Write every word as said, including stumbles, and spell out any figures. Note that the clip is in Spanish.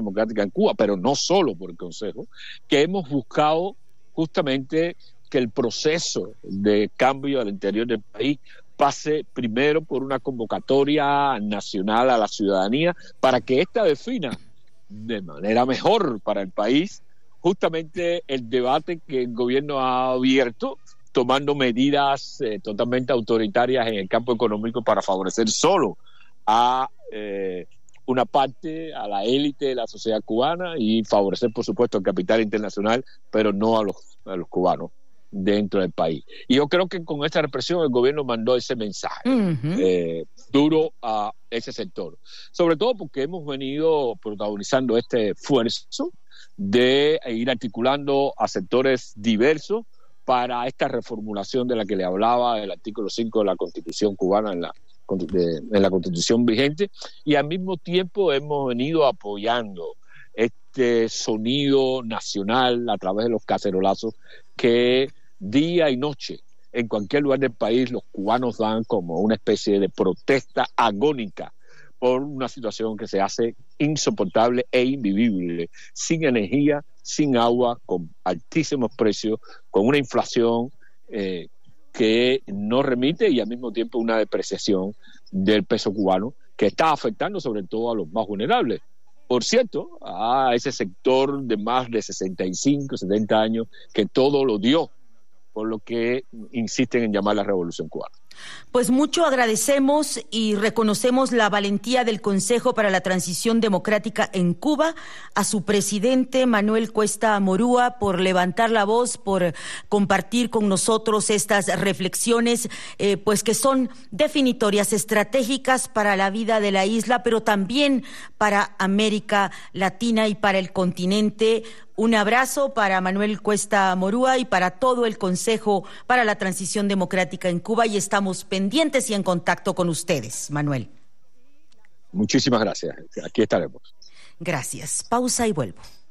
democrática en Cuba, pero no solo por el Consejo, que hemos buscado justamente que el proceso de cambio al interior del país pase primero por una convocatoria nacional a la ciudadanía para que ésta defina de manera mejor para el país justamente el debate que el gobierno ha abierto, tomando medidas eh, totalmente autoritarias en el campo económico para favorecer solo a eh, una parte, a la élite de la sociedad cubana y favorecer, por supuesto, al capital internacional, pero no a los, a los cubanos dentro del país. Y yo creo que con esta represión el gobierno mandó ese mensaje uh-huh. eh, duro a ese sector. Sobre todo porque hemos venido protagonizando este esfuerzo de ir articulando a sectores diversos para esta reformulación de la que le hablaba el artículo cinco de la Constitución cubana en la, de, en la Constitución vigente, y al mismo tiempo hemos venido apoyando este sonido nacional a través de los cacerolazos que día y noche en cualquier lugar del país los cubanos dan como una especie de protesta agónica por una situación que se hace insoportable e invivible, sin energía, sin agua, con altísimos precios, con una inflación eh, que no remite y al mismo tiempo una depreciación del peso cubano que está afectando sobre todo a los más vulnerables. Por cierto, a ese sector de más de sesenta y cinco, setenta años que todo lo dio, por lo que insisten en llamar la Revolución Cubana. Pues mucho agradecemos y reconocemos la valentía del Consejo para la Transición Democrática en Cuba, a su presidente Manuel Cuesta Morúa, por levantar la voz, por compartir con nosotros estas reflexiones, eh, pues que son definitorias, estratégicas para la vida de la isla, pero también para América Latina y para el continente. Un abrazo para Manuel Cuesta Morúa y para todo el Consejo para la Transición Democrática en Cuba, y estamos pendientes y en contacto con ustedes, Manuel. Muchísimas gracias. Aquí estaremos. Gracias. Pausa y vuelvo.